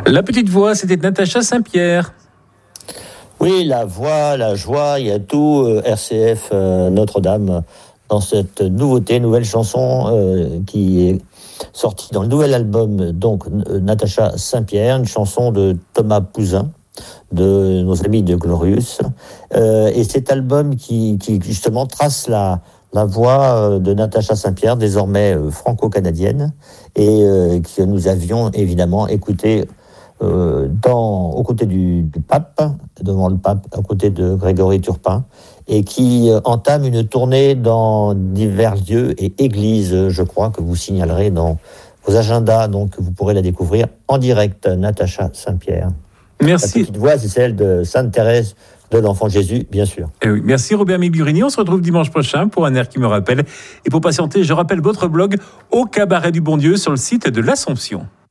La petite voix, c'était Natacha Saint-Pierre. Oui, la voix, la joie, il y a tout. RCF Notre-Dame dans cette nouvelle chanson qui est sortie dans le nouvel album, donc Natacha Saint-Pierre, une chanson de Thomas Pouzin, de nos amis de Glorious. Et cet album qui justement trace la voix de Natacha Saint-Pierre, désormais franco-canadienne, et que nous avions évidemment écouté aux côtés du pape, devant le pape, à côté de Grégory Turpin, et qui entame une tournée dans divers lieux et églises, je crois, que vous signalerez dans vos agendas, donc vous pourrez la découvrir en direct, Natacha Saint-Pierre. Merci. La petite voix, c'est celle de Sainte Thérèse de l'Enfant Jésus, bien sûr. Et oui, merci Robert Migurini. On se retrouve dimanche prochain pour un air qui me rappelle. Et pour patienter, je rappelle votre blog au Cabaret du Bon Dieu sur le site de l'Assomption.